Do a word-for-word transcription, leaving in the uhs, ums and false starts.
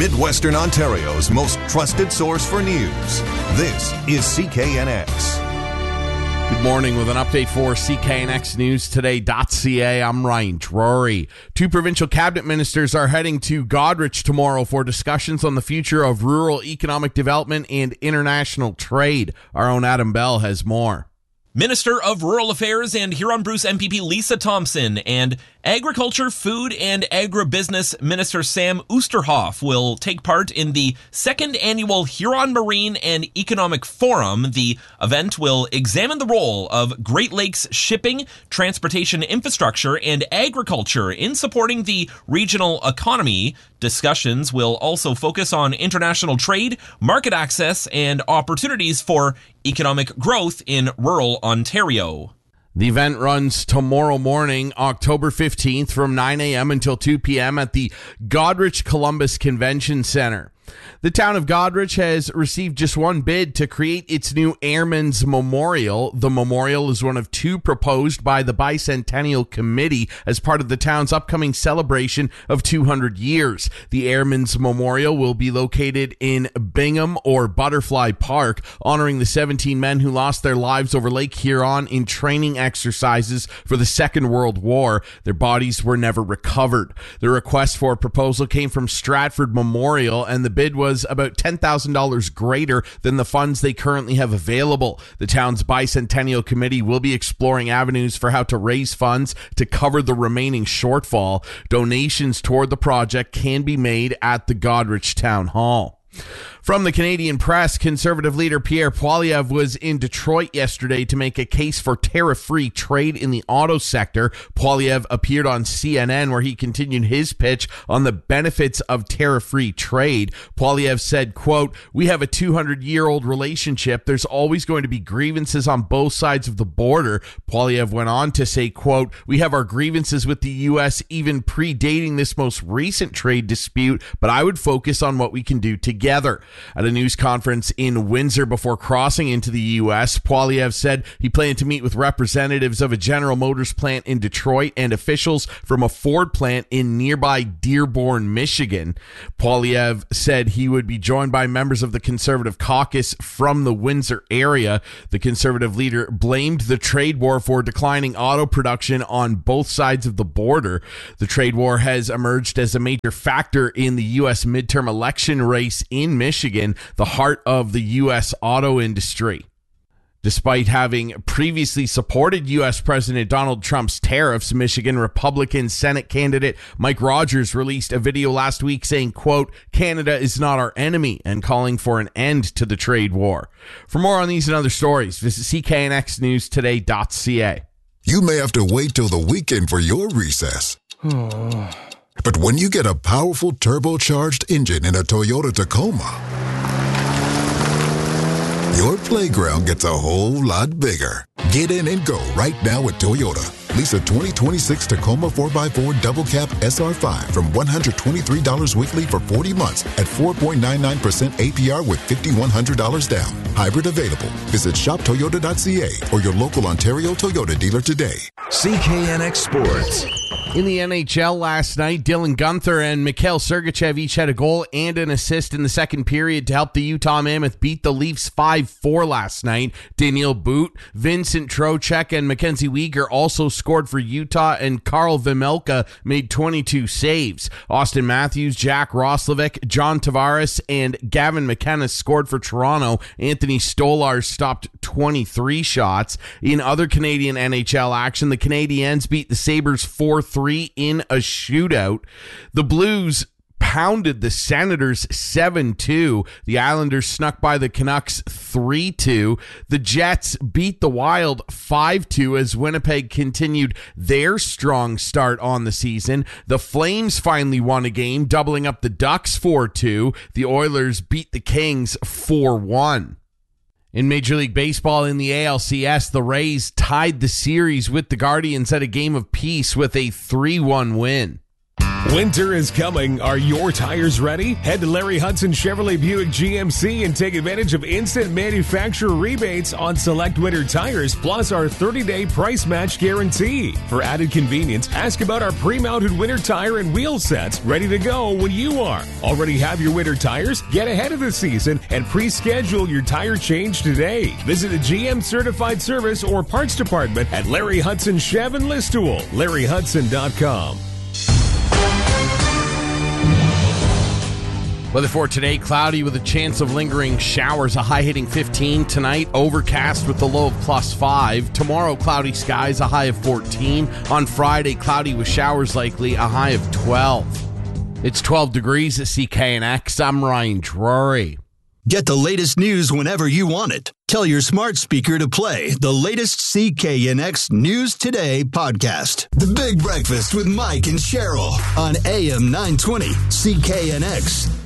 Midwestern Ontario's most trusted source for news. This is C K N X. Good morning with an update for C K N X News Today.ca. I'm Ryan Drury. Two provincial cabinet ministers are heading to Goderich tomorrow for discussions on the future of rural economic development and international trade. Our own Adam Bell has more. Minister of Rural Affairs and Huron-Bruce M P P Lisa Thompson and Agriculture, Food and Agribusiness Minister Sam Oosterhoff will take part in the second annual Huron Marine and Economic Forum. The event will examine the role of Great Lakes shipping, transportation infrastructure, and agriculture in supporting the regional economy. Discussions will also focus on international trade, market access, and opportunities for economic growth in rural Ontario. The event runs tomorrow morning, October fifteenth, from nine a.m. until two p.m. at the Goderich Columbus Convention Centre. The town of Goderich has received just one bid to create its new Airmen's Memorial. The memorial is one of two proposed by the Bicentennial Committee as part of the town's upcoming celebration of two hundred years. The Airmen's Memorial will be located in Bingham or Butterfly Park, honoring the seventeen men who lost their lives over Lake Huron in training exercises for the Second World War. Their bodies were never recovered. The request for a proposal came from Stratford Memorial, and the bid was about ten thousand dollars greater than the funds they currently have available. The town's Bicentennial Committee will be exploring avenues for how to raise funds to cover the remaining shortfall. Donations toward the project can be made at the Goderich Town Hall. From the Canadian Press, Conservative leader Pierre Poilievre was in Detroit yesterday to make a case for tariff-free trade in the auto sector. Poilievre appeared on C N N where he continued his pitch on the benefits of tariff-free trade. Poilievre said, quote, "We have a two hundred year old relationship. There's always going to be grievances on both sides of the border." Poilievre went on to say, quote, "We have our grievances with the U S even predating this most recent trade dispute, but I would focus on what we can do together." At a news conference in Windsor before crossing into the U S, Poilievre said he planned to meet with representatives of a General Motors plant in Detroit and officials from a Ford plant in nearby Dearborn, Michigan. Poilievre said he would be joined by members of the Conservative caucus from the Windsor area. The Conservative leader blamed the trade war for declining auto production on both sides of the border. The trade war has emerged as a major factor in the U S midterm election race in Michigan. Michigan, the heart of the U S auto industry. Despite having previously supported U S President Donald Trump's tariffs, Michigan Republican Senate candidate Mike Rogers released a video last week saying, quote, "Canada is not our enemy," and calling for an end to the trade war. For more on these and other stories, visit C K N X News Today.ca. You may have to wait till the weekend for your recess. But when you get a powerful turbocharged engine in a Toyota Tacoma, your playground gets a whole lot bigger. Get in and go right now at Toyota. Lease a twenty twenty-six Tacoma four by four Double Cab S R five from one hundred twenty-three dollars weekly for forty months at four point nine nine percent A P R with five thousand one hundred dollars down. Hybrid available. Visit shop toyota dot c a or your local Ontario Toyota dealer today. C K N X Sports. In the N H L last night, Dylan Guenther and Mikhail Sergachev each had a goal and an assist in the second period to help the Utah Mammoth beat the Leafs five four last night. Daniil Boot, Vincent Trocheck, and Mackenzie Weegar also scored for Utah, and Karl Vejmelka made twenty-two saves. Austin Matthews, Jack Roslovic, John Tavares, and Gavin McKenna scored for Toronto. Anthony Stolarz stopped twenty-three shots. In other Canadian N H L action, the Canadiens beat the Sabres four three in a shootout. The Blues pounded the Senators seven two. The Islanders snuck by the Canucks three two. The Jets beat the Wild five two as Winnipeg continued their strong start on the season. The Flames finally won a game, doubling up the Ducks four two. The Oilers beat the Kings four one. In Major League Baseball in the A L C S, the Rays tied the series with the Guardians at a game of peace with a three one win. Winter is coming. Are your tires ready? Head to Larry Hudson Chevrolet Buick G M C and take advantage of instant manufacturer rebates on select winter tires, plus our thirty-day price match guarantee. For added convenience, ask about our pre-mounted winter tire and wheel sets ready to go when you are. Already have your winter tires? Get ahead of the season and pre-schedule your tire change today. Visit a G M certified service or parts department at Larry Hudson Chev and Listool, larry hudson dot com. Weather for today, cloudy with a chance of lingering showers, a high hitting fifteen. Tonight, overcast with a low of plus five. Tomorrow, cloudy skies, a high of fourteen. On Friday, cloudy with showers likely, a high of twelve. It's twelve degrees at C K N X. I'm Ryan Drury. Get the latest news whenever you want it. Tell your smart speaker to play the latest C K N X News Today podcast. The Big Breakfast with Mike and Cheryl on A M nine twenty C K N X.